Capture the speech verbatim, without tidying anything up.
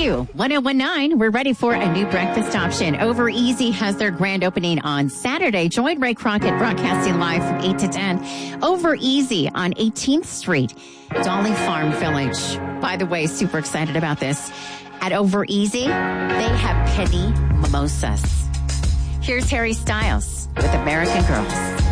Q one oh one nine. We're ready for a new breakfast option. Over Easy has their grand opening on Saturday. Join Ray Crockett broadcasting live from eight to ten. Over Easy on eighteenth Street, Dolly Farm Village. By the way, super excited about this. At Over Easy, they have penny mimosas. Here's Harry Styles with American Girls.